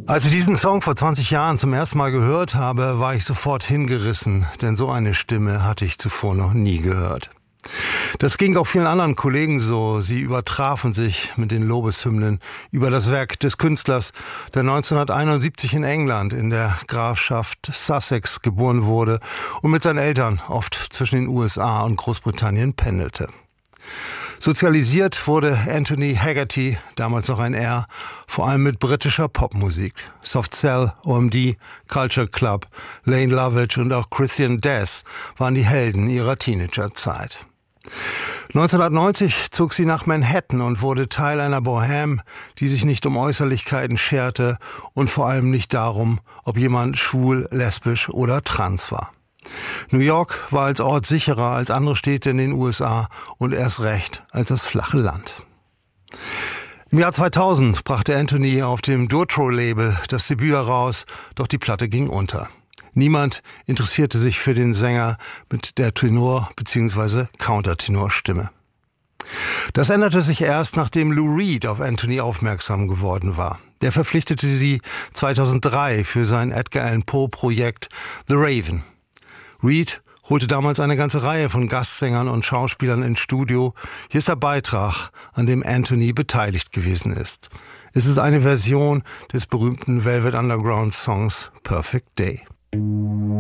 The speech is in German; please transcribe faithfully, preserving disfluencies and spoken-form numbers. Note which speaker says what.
Speaker 1: Als ich diesen Song vor zwanzig Jahren zum ersten Mal gehört habe, war ich sofort hingerissen, denn so eine Stimme hatte ich zuvor noch nie gehört. Das ging auch vielen anderen Kollegen so. Sie übertrafen sich mit den Lobeshymnen über das Werk des Künstlers, der neunzehnhunderteinundsiebzig in England in der Grafschaft Sussex geboren wurde und mit seinen Eltern oft zwischen den U S A und Großbritannien pendelte. Sozialisiert wurde Anthony Haggerty, damals noch ein R, vor allem mit britischer Popmusik. Soft Cell, O M D, Culture Club, Lane Lovett und auch Christian Death waren die Helden ihrer Teenagerzeit. neunzehnhundertneunzig zog sie nach Manhattan und wurde Teil einer Bohème, die sich nicht um Äußerlichkeiten scherte und vor allem nicht darum, ob jemand schwul, lesbisch oder trans war. New York war als Ort sicherer als andere Städte in den U S A und erst recht als das flache Land. Im Jahr zweitausend brachte Anthony auf dem Durtro-Label das Debüt heraus, doch die Platte ging unter. Niemand interessierte sich für den Sänger mit der Tenor- bzw. Countertenor-Stimme. Das änderte sich erst, nachdem Lou Reed auf Anthony aufmerksam geworden war. Der verpflichtete sie zweitausenddrei für sein Edgar Allan Poe-Projekt The Raven. Reed holte damals eine ganze Reihe von Gastsängern und Schauspielern ins Studio. Hier ist der Beitrag, an dem Anthony beteiligt gewesen ist. Es ist eine Version des berühmten Velvet Underground Songs Perfect Day.